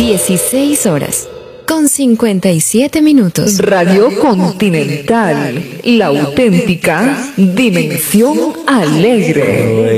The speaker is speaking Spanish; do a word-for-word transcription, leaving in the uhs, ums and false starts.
dieciséis horas con cincuenta y siete minutos. Radio Continental, la auténtica dimensión alegre.